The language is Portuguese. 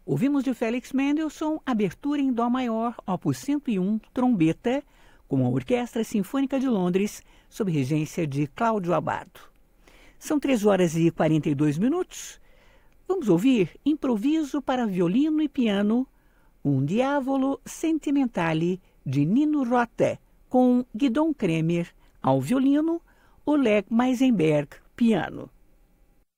Ouvimos de Félix Mendelssohn Abertura em Dó maior, opus 101, trombeta, com a Orquestra Sinfônica de Londres, sob regência de Cláudio Abbado. São 3h42. Vamos ouvir Improviso para violino e piano, Um Diavolo Sentimentale, de Nino Rota, com Guidon Kremer ao violino, Oleg Meisenberg, piano.